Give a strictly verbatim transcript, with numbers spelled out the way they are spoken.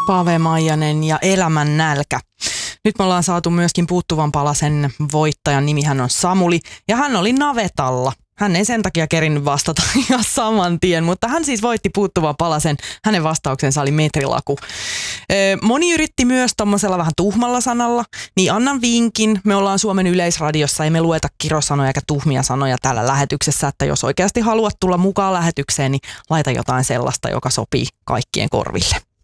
Pave Maijanen ja Elämän nälkä. Nyt me ollaan saatu myöskin puuttuvan palasen voittajan, nimihän on Samuli, ja hän oli navetalla. Hän ei sen takia kerinnyt vastata ihan saman tien, mutta hän siis voitti puuttuvan palasen. Hänen vastauksensa oli metrilaku. Moni yritti myös tommosella vähän tuhmalla sanalla, niin annan vinkin. Me ollaan Suomen Yleisradiossa, ei me lueta kirosanoja eikä tuhmia sanoja täällä lähetyksessä, että jos oikeasti haluat tulla mukaan lähetykseen, niin laita jotain sellaista, joka sopii kaikkien korville.